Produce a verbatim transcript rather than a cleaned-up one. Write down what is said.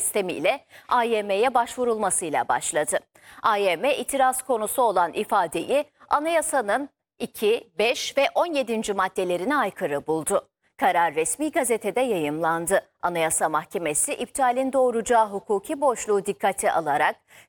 istemiyle A Y M'ye başvurulmasıyla başladı. A Y M itiraz konusu olan ifadeyi anayasanın iki, beş ve on yedinci maddelerine aykırı buldu. Karar resmi gazetede yayımlandı. Anayasa Mahkemesi iptalin doğuracağı hukuki boşluğu dikkate alarak